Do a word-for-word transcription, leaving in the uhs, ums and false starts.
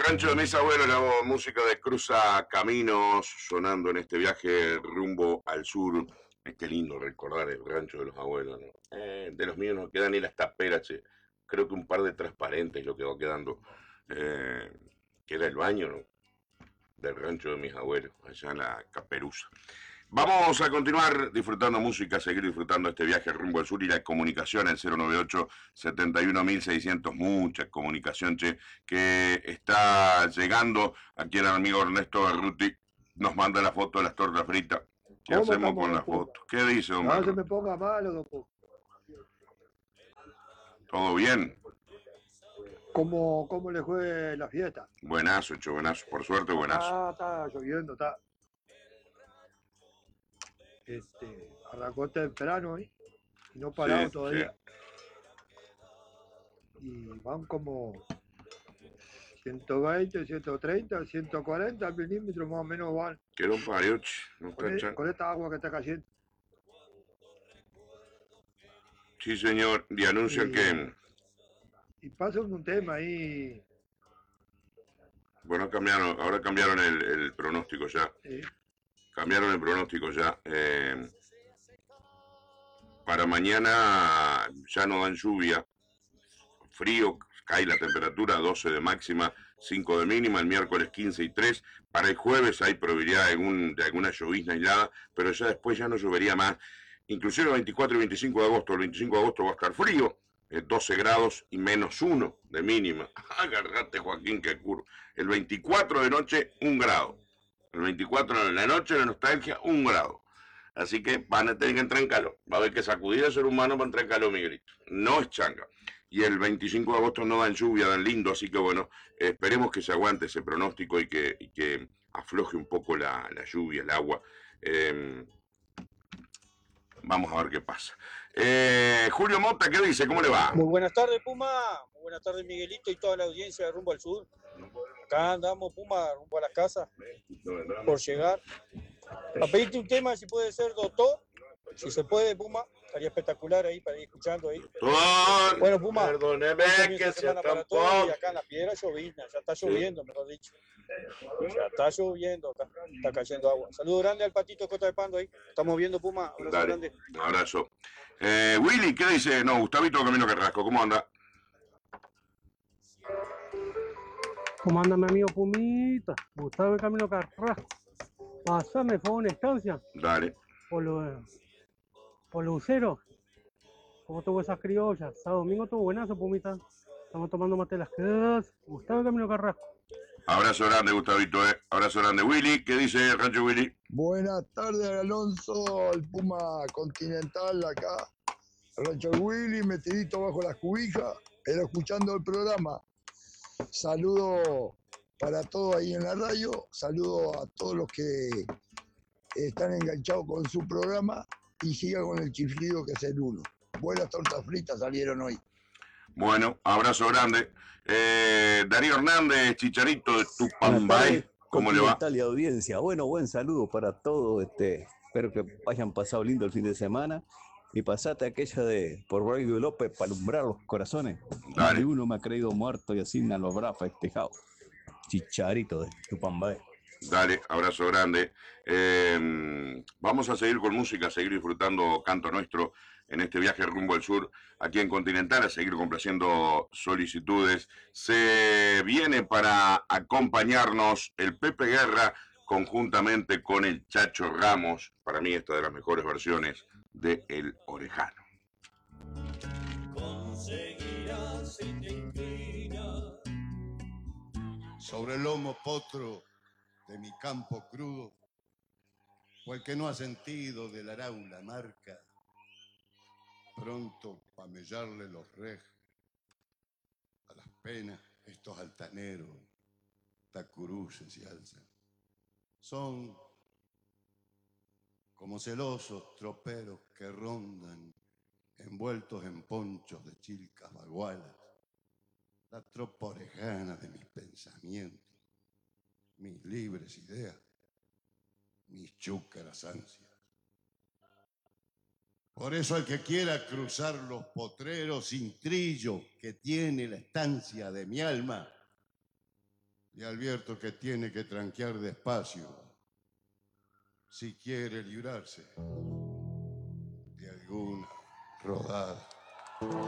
Rancho de mis abuelos, la música de Cruza Caminos sonando en este viaje rumbo al sur. Eh, Qué lindo recordar el rancho de los abuelos, ¿no? Eh, de los míos no quedan ni las taperas, che. Creo que un par de transparentes lo que va quedando. Eh, que era el baño, ¿no? Del rancho de mis abuelos, allá en la Caperuza. Vamos a continuar disfrutando música, seguir disfrutando este viaje rumbo al sur y la comunicación, el cero noventa y ocho, setenta y uno mil seiscientos, mucha comunicación, che, que está llegando. Aquí el amigo Ernesto Berruti nos manda la foto de las tortas fritas. ¿Qué ¿Cómo hacemos estamos, con la doctor? foto? ¿Qué dice, don No se Berruti? me ponga malo, doctor. ¿Todo bien? ¿Cómo, cómo le fue la fiesta? Buenazo, hecho buenazo. Por suerte, buenazo. Acá está lloviendo, está. Este, arrancó temprano, ¿eh? Y no parado Sí, todavía. sí. Y van como ciento veinte, ciento treinta, ciento cuarenta milímetros más o menos van. Que no parió, che. No Con, está e- chan... con esta agua que está cayendo. Sí, señor. Y anuncian Y, que... y pasa un tema ahí. Bueno, cambiaron, ahora cambiaron el, el pronóstico ya. eh, Cambiaron el pronóstico ya. Eh, para mañana ya no dan lluvia. Frío, cae la temperatura, doce de máxima, cinco de mínima. El miércoles quince y tres. Para el jueves hay probabilidad de, algún, de alguna llovizna aislada, pero ya después ya no llovería más. Inclusive el veinticuatro y veinticinco de agosto. El veinticinco de agosto va a estar frío. Eh, doce grados y menos uno de mínima. Agarrate, Joaquín, que curro. El veinticuatro de noche, un grado. El veinticuatro de la noche, la nostalgia, un grado. Así que van a tener que entrar en calor. Va a haber que sacudir al ser humano para entrar en calor, Miguelito. No es changa. Y el veinticinco de agosto no dan lluvia, dan lindo, así que bueno, eh, esperemos que se aguante ese pronóstico y que, y que afloje un poco la, la lluvia, el agua. Eh, vamos a ver qué pasa. Eh, Julio Mota, ¿qué dice? ¿Cómo le va? Muy buenas tardes, Puma. Muy buenas tardes, Miguelito y toda la audiencia de Rumbo al Sur. Acá andamos, Puma, rumbo a la casa, por llegar. A pedirte un tema, si puede ser, doctor. Si se puede, Puma. Estaría espectacular ahí para ir escuchando ahí. Doctor, Bueno, Puma, perdóneme que sea para tan todos y poco. acá en la piedra llovizna, ya está lloviendo, mejor dicho. Ya está lloviendo acá, está cayendo agua. Saludo grande al patito Cota de Pando ahí. Estamos viendo, Puma. Abrazo Dale, grande. un abrazo. Eh, Willy, ¿qué dice? No, Gustavito Camino Carrasco, ¿cómo anda? ¿Cómo anda mi amigo Pumita? Gustavo de Camino Carrasco. Pasame, fue una estancia Dale. por los por Lucero. ¿Cómo tuvo esas criollas? Sábado domingo tuvo buenazo, Pumita. Estamos tomando mate las quedas. Gustavo de Camino Carrasco. Abrazo grande, Gustavito, eh. Abrazo grande. Willy, ¿qué dice el rancho Willy? Buenas tardes, Alonso, el Puma Continental acá. El rancho Willy, metidito bajo las cubijas, pero escuchando el programa. Saludo para todos ahí en la radio, saludo a todos los que están enganchados con su programa y siga con el chiflido que es el uno. Buenas tortas fritas salieron hoy. Bueno, abrazo grande. Eh, Darío Hernández, Chicharito de Tupambay, ¿cómo le va? Continental y audiencia. Bueno, buen saludo para todos. Este, espero que hayan pasado lindo el fin de semana. Y pasate aquella de por Radio López para alumbrar los corazones. Más de uno me ha creído muerto y así me lo habrá festejado. Chicharito de Tupambay. Dale, abrazo grande. Eh, vamos a seguir con música, a seguir disfrutando Canto Nuestro en este viaje rumbo al sur, aquí en Continental, a seguir complaciendo solicitudes. Se viene para acompañarnos el Pepe Guerra conjuntamente con el Chacho Ramos. Para mí esta de las mejores versiones de El Orejano. Conseguirás si te inclinas sobre el lomo potro de mi campo crudo, o el que no ha sentido del arau la marca, pronto pa' mellarle los rejes a las penas estos altaneros, tacuruces y alzan. Son como celosos troperos que rondan envueltos en ponchos de chilcas bagualas, la tropa orejana de mis pensamientos, mis libres ideas, mis chúcaras ansias. Por eso el que quiera cruzar los potreros sin trillo que tiene la estancia de mi alma, y advierto que tiene que tranquear despacio si quiere librarse de alguna rodada.